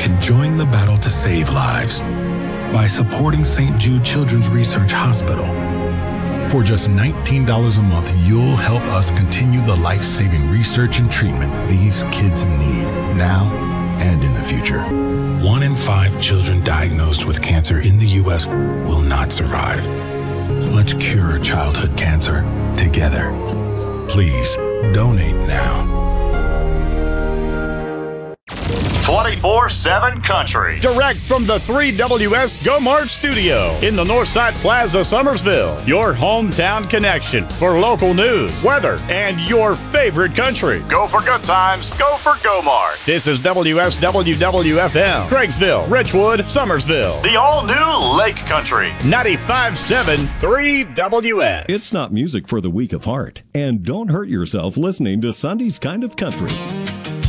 can join the battle to save lives by supporting St. Jude Children's Research Hospital. For just $19 a month, you'll help us continue the life-saving research and treatment these kids need now and in the future. 1 in 5 children diagnosed with cancer in the U.S. will not survive. Let's cure childhood cancer together. Please donate now. 24/7 Country. Direct from the 3WS Go Mart studio in the Northside Plaza, Summersville. Your hometown connection for local news, weather, and your favorite country. Go for good times. Go for Go Mart. This is WSWWFM, Craigsville, Richwood, Summersville. The all-new Lake Country. 95.7 3WS. It's not music for the weak of heart. And don't hurt yourself listening to Sunday's Kind of Country.